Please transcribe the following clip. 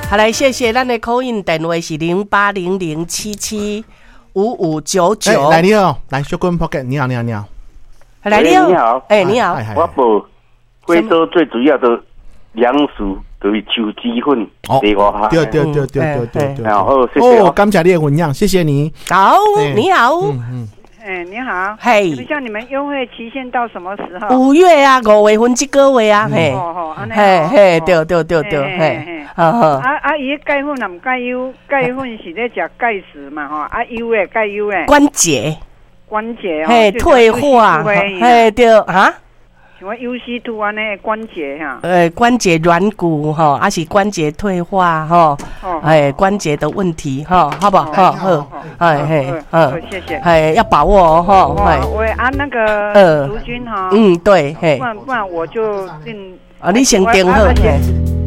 好来，谢谢咱的 call in 电话是0800775599。 来你好，来小滚 pocket， 你好。 来你好，你好， 我报贵州最主要的粮食就是手机粉，第五行。 对。 然后谢谢感谢你的分享，谢谢你。 好，你好。 你好， 嘿， 像你们优惠期限到什么时候 ？5月啊，5月份这个月啊，嘿，嘿，对，嘿， 伊钙粉也唔钙油，钙粉是咧食钙质嘛，吼，油诶，钙油诶， 关节， 嘿， 退化，嘿，对啊。 像我 UC2 安尼关节哈， 关节软骨哈，还是关节退化哈，关节的问题哈，好不好？好， 谢谢， 要把握哦哈， 我按那个竹菌哈， 对， 不然我就定你先定好。